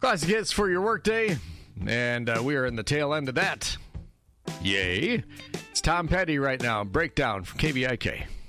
Classic hits for your workday, and we are in the tail end of that. Yay. It's Tom Petty right now. Breakdown from KVIK.